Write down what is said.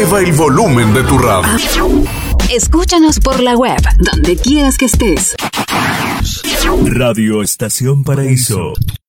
Eleva el volumen de tu radio. Escúchanos por la web, donde quieras que estés. Radio Estación Paraíso